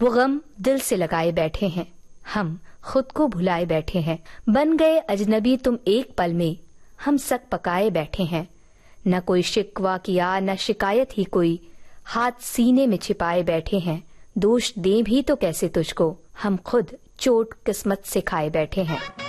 वो गम दिल से लगाए बैठे हैं, हम खुद को भुलाए बैठे हैं। बन गए अजनबी तुम एक पल में, हम सक पकाए बैठे हैं। न कोई शिकवा किया न शिकायत ही कोई, हाथ सीने में छिपाए बैठे हैं। दोष दें भी तो कैसे तुझको, हम खुद चोट किस्मत से खाए बैठे हैं।